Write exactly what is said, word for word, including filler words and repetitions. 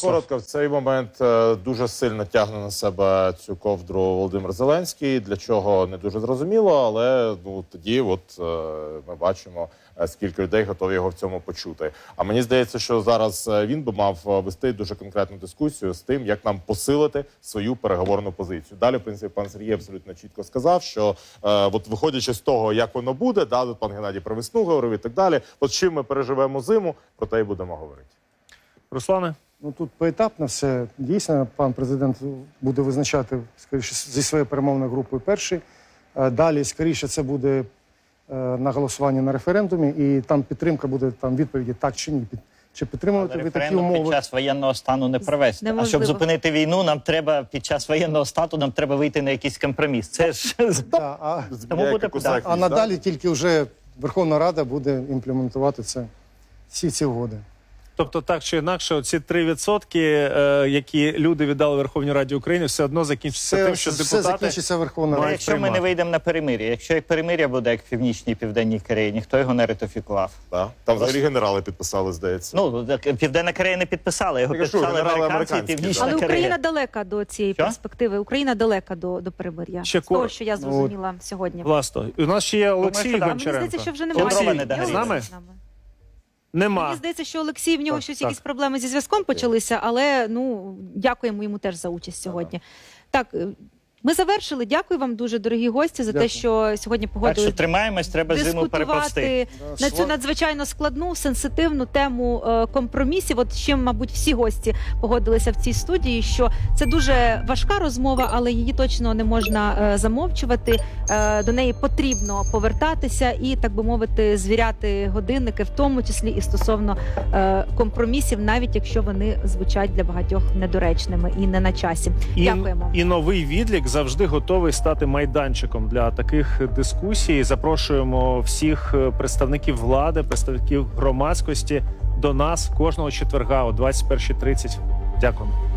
коротко. В цей момент дуже сильно тягне на себе цю ковдру Володимир Зеленський. Для чого, не дуже зрозуміло, але ну тоді от ми бачимо, скільки людей готові його в цьому почути. А мені здається, що зараз він би мав вести дуже конкретну дискусію з тим, як нам посилити свою переговорну позицію. Далі, в принципі, пан Сергій абсолютно чітко сказав, що е, от виходячи з того, як воно буде, да, пан Геннадій про весну говорив і так далі, от чим ми переживемо зиму, про те й будемо говорити. Руслане? Ну, тут поетапно все. Дійсно, пан президент буде визначати, скоріше, зі своєю перемовною групою перший. Далі, скоріше, це буде на голосування на референдумі, і там підтримка буде, там відповіді так чи ні. Чи підтримувати ви такі умови? Під час воєнного стану не провести. А щоб зупинити війну, нам треба під час воєнного стану нам треба вийти на якийсь компроміс. Це ж да, а, тому буде да, а надалі тільки вже Верховна Рада буде імплементувати це, всі ці угоди. Тобто, так чи інакше, ці три відсотки, е, які люди віддали Верховній Раді України, все одно закінчиться все, тим, що все депутати закінчиться Верховна Рада. Якщо ми не вийдемо на перемир'я, якщо як перемир'я буде, як в Північній і Південній Кореї, ніхто його не ратифікував. Да. Там взагалі генерали підписали, здається. Ну, Південна Корея не підписала, його підписали американці і Північна Але Корея. Україна далека до цієї що? перспективи. Україна далека до, до перемир'я. Ще з того, що я зрозуміла ну, сьогодні. Власно. У нас ще є Олексій Думаю, Гончаренко. Мені здається, що вже немає. Олексій, з нами? Нема. Мені здається, що Олексій, в нього так, щось так. якісь проблеми зі зв'язком почалися, але ну дякуємо йому теж за участь сьогодні. Так, ми завершили. Дякую вам дуже, дорогі гості, за Дякую. те, що сьогодні Так погодились що тримаємось, треба зиму перепрости. дискутувати на цю надзвичайно складну, сенситивну тему е, компромісів. От з чим, мабуть, всі гості погодилися в цій студії, що це дуже важка розмова, але її точно не можна е, замовчувати. Е, до неї потрібно повертатися і, так би мовити, звіряти годинники, в тому числі і стосовно е, компромісів, навіть якщо вони звучать для багатьох недоречними і не на часі. І, Дякуємо. і новий відлік завжди готовий стати майданчиком для таких дискусій. Запрошуємо всіх представників влади, представників громадськості до нас кожного четверга о двадцять першій тридцять. Дякуємо.